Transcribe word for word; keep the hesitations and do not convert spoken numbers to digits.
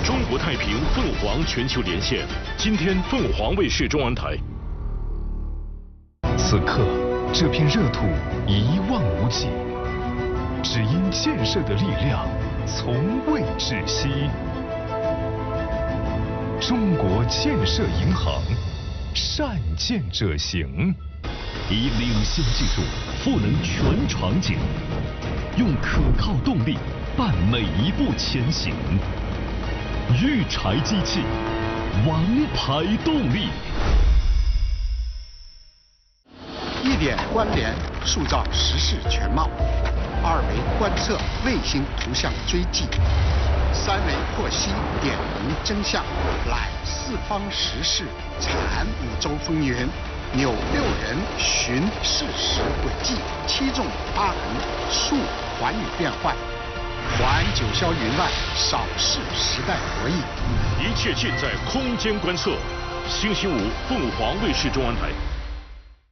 中国太平凤凰全球连线，今天凤凰卫视中文台。 此刻，这片热土一望无际，只因建设的力量从未止息。中国建设银行，善建者行， 以领先技术赋能全场景，用可靠动力伴每一步前行。育柴机器，王牌动力。 一点关联，塑造时事全貌；二维观测，卫星图像追迹；三维获悉，点明真相。览四方时事，产五洲风云，纽六人，寻事实轨迹，七纵八横，述寰宇变幻。环九霄云外，扫视时代博弈。 一切尽在空间观测。星期五，凤凰卫视中文台。